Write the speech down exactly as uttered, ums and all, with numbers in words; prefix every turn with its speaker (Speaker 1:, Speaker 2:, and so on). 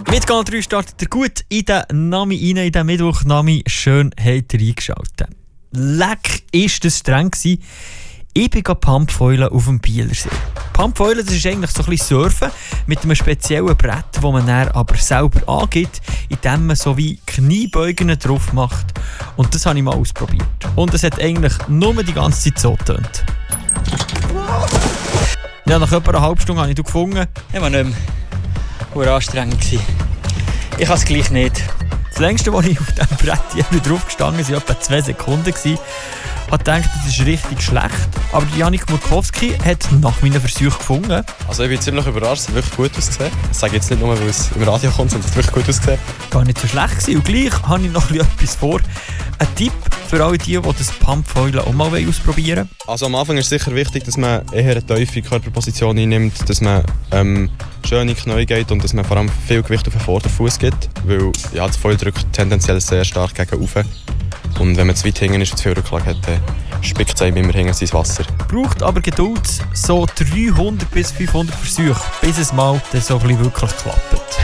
Speaker 1: Mit Kanal drei startet ihr gut in den Nami rein, in den Mittwoch. Nami, schön habt ihr eingeschaltet. Leck, ist das streng gewesen. Ich bin Pumpfoilen auf dem Bielersee. Pumpfoilen, das ist eigentlich so ein bisschen Surfen mit einem speziellen Brett, das man dann aber selber angibt, indem man so wie Kniebeugen drauf macht. Und das habe ich mal ausprobiert. Und es hat eigentlich nur die ganze Zeit so getönt. Ja, nach etwa einer halben Stunde habe ich gefunden.
Speaker 2: Ich war nicht mehr. Das war anstrengend. Ich kann es gleich nicht.
Speaker 1: Das längste, als ich auf diesem Brett drauf gestanden bin, war etwa zwei Sekunden. Ich habe gedacht, das ist richtig schlecht. Aber Janik Murkowski hat nach meinen Versuchen gefunden.
Speaker 3: Also ich bin ziemlich überrascht, es hat wirklich gut ausgesehen. Das sage ich jetzt nicht nur, weil es im Radio kommt, sondern es hat wirklich gut ausgesehen.
Speaker 1: Gar nicht so schlecht gewesen. Und gleich habe ich noch etwas vor. Ein Tipp für alle die, die das Pumpfoilen auch mal ausprobieren wollen.
Speaker 3: Also am Anfang ist es sicher wichtig, dass man eher eine tiefe Körperposition einnimmt, dass man ähm, schön in die Knie geht und dass man vor allem viel Gewicht auf den Vorderfuß gibt, weil ja, das Foil drückt tendenziell sehr stark gegen rauf. Und wenn man zu weit hinten ist und zu viel Rücklage hat, dann spickt es einem immer hinten ins Wasser.
Speaker 1: Braucht aber Geduld, so dreihundert bis fünfhundert Versuche, bis es mal dann so ein bisschen wirklich klappt.